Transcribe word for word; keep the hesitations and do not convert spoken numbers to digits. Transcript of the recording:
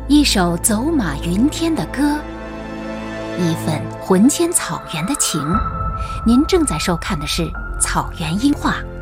一首走马云天的歌，一份魂牵草原的情。您正在收看的是草原音画。